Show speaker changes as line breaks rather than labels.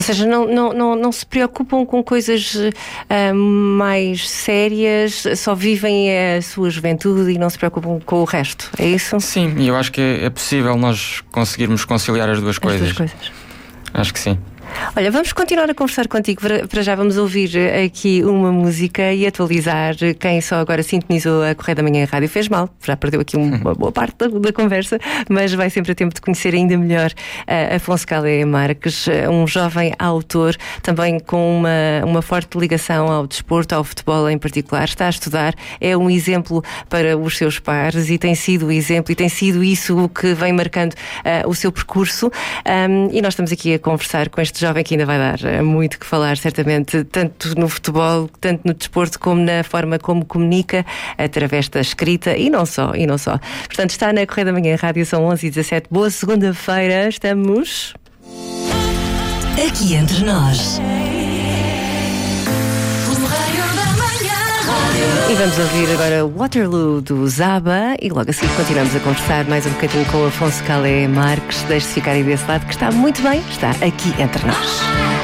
Ou seja, não se preocupam com coisas mais sérias, só vivem a sua juventude e não se preocupam com o resto, é isso?
Sim, e eu acho que é possível nós conseguirmos conciliar as duas coisas.
As duas coisas.
Acho que sim.
Olha, vamos continuar a conversar contigo. Para já vamos ouvir aqui uma música e atualizar. Quem só agora sintonizou a Correio da Manhã Rádio fez mal, já perdeu aqui uma boa parte da conversa, mas vai sempre a tempo de conhecer ainda melhor Afonso Calé Marques, um jovem autor, também com uma forte ligação ao desporto, ao futebol em particular. Está a estudar, é um exemplo para os seus pares e tem sido o exemplo, e tem sido isso o que vem marcando o seu percurso. E nós estamos aqui a conversar com este jovem que ainda vai dar muito que falar, certamente, tanto no futebol, tanto no desporto, como na forma como comunica, através da escrita e não só. Portanto, está na Correio da Manhã Rádio, são 11h17. Boa segunda-feira, estamos
aqui entre nós.
E vamos ouvir agora Waterloo do Zaba e logo a seguir continuamos a conversar mais um bocadinho com Afonso Calé Marques. Deixe-se ficar aí desse lado que está muito bem, está aqui entre nós.